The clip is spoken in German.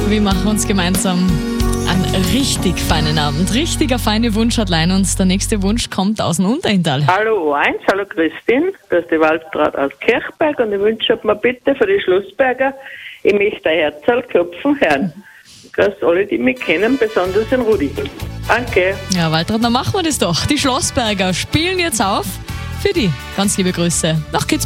Wir machen uns gemeinsam einen richtig feinen Abend. Richtiger feine Wunschhotline und der nächste Wunsch kommt aus dem Unterintal. Hallo O1, hallo Christine, das ist die Waldtraut aus Kirchberg und ich wünsche mir bitte für die Schlossberger, ich möchte ein Herzl klopfen hören. Grüß alle, die mich kennen, besonders den Rudi. Danke. Ja, Waltraud, dann machen wir das doch. Die Schlossberger spielen jetzt auf für die. Ganz liebe Grüße nach Kitzbühel.